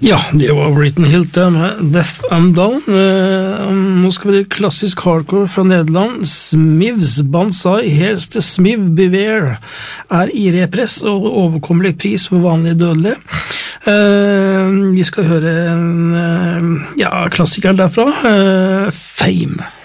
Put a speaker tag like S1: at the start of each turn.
S1: Ja, det var Britney Hilta med Death Undone. Nå skal vi til klassisk hardcore fra Nederland. Smivs Banzai, helst Smiv Beware, i repress og overkommelig pris for vanlige dødelige. Vi skal høre klassikeren derfra, Fame.